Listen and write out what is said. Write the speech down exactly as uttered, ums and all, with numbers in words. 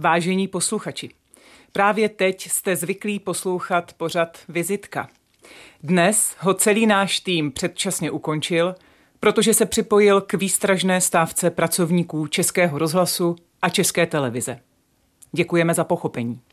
Vážení posluchači, právě teď jste zvyklí poslouchat pořad Vizitka. Dnes ho celý náš tým předčasně ukončil, protože se připojil k výstražné stávce pracovníků Českého rozhlasu a České televize. Děkujeme za pochopení.